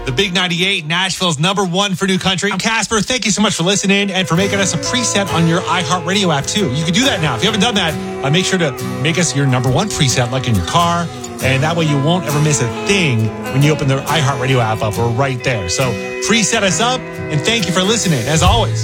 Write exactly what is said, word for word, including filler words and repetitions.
The Big ninety-eight, Nashville's number one for new country. I'm Casper. Thank you so much for listening and for making us a preset on your iHeartRadio app, too. You can do that now. If you haven't done that, uh, make sure to make us your number one preset, like in your car. And that way you won't ever miss a thing when you open the iHeartRadio app up. We're right there. So preset us up, and thank you for listening, as always.